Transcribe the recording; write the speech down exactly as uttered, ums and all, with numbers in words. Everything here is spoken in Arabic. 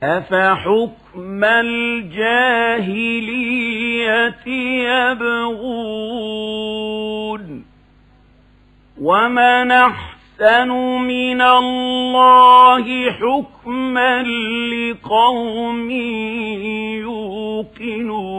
أفحكم الجاهلية يبغون ومن أحسن من الله حكما لقوم يوقنون.